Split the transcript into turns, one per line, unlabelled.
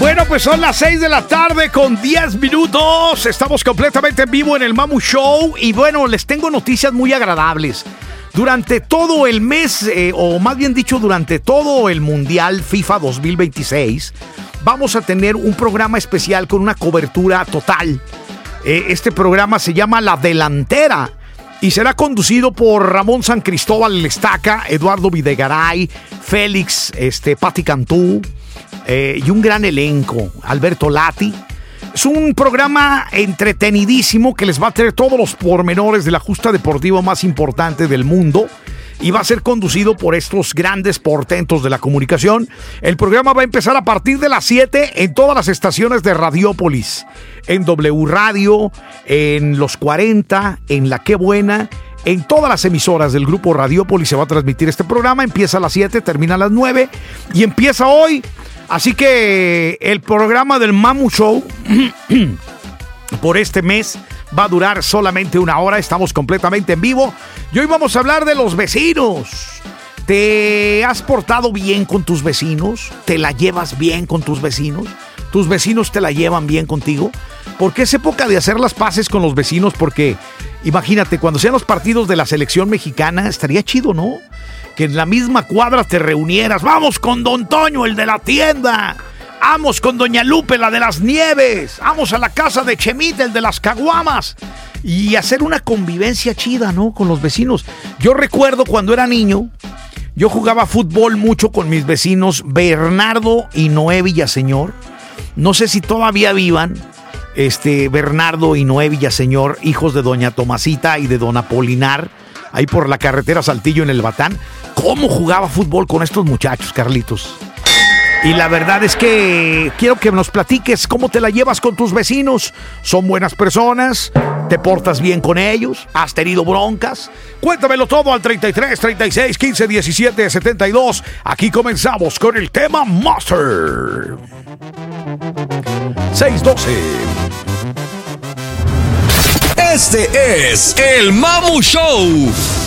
Bueno, pues son las 6 de la tarde con 10 minutos. Estamos completamente en vivo en el Mamu Show. Y bueno, les tengo noticias muy agradables. Durante todo el mes, o más bien dicho, durante todo el Mundial FIFA 2026, vamos a tener un programa especial con una cobertura total. Este programa se llama La Delantera y será conducido por Ramón San Cristóbal el Estaca, Eduardo Videgaray, Félix, Pati Cantú, y un gran elenco, Alberto Lati. Es un programa entretenidísimo que les va a traer todos los pormenores de la justa deportiva más importante del mundo y va a ser conducido por estos grandes portentos de la comunicación. El programa va a empezar a partir de las 7 en todas las estaciones de Radiópolis, en W Radio, en Los 40, en La Qué Buena. En todas las emisoras del grupo Radiópolis se va a transmitir este programa. Empieza a las 7, termina a las 9 y empieza hoy. Así que el programa del Mamu Show por este mes va a durar solamente una hora. Estamos completamente en vivo y hoy vamos a hablar de los vecinos. ¿Te has portado bien con tus vecinos? ¿Te la llevas bien con tus vecinos? ¿Tus vecinos te la llevan bien contigo? Porque es época de hacer las paces con los vecinos, porque imagínate, cuando sean los partidos de la selección mexicana, estaría chido, ¿no? Que en la misma cuadra te reunieras. Vamos con Don Toño, el de la tienda. Vamos con Doña Lupe, la de las nieves. Vamos a la casa de Chemita, el de las caguamas. Y hacer una convivencia chida, ¿no? Con los vecinos. Yo recuerdo cuando era niño, yo jugaba fútbol mucho con mis vecinos Bernardo y Noé Villaseñor. No sé si todavía vivan. Bernardo y Noé Villaseñor, hijos de Doña Tomasita y de Don Apolinar, ahí por la carretera Saltillo en el Batán. ¿Cómo jugaba fútbol con estos muchachos, Carlitos? Y la verdad es que quiero que nos platiques cómo te la llevas con tus vecinos. ¿Son buenas personas? ¿Te portas bien con ellos? ¿Has tenido broncas? Cuéntamelo todo al 33 36 15 17 72. Aquí comenzamos con el tema Master 612.
Este es el Mamu Show.